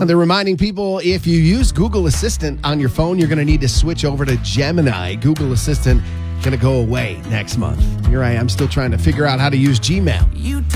They're reminding people if you use Google Assistant on your phone, you're going to need to switch over to Gemini. Google Assistant going to go away next month. Here I am still trying to figure out how to use Gmail.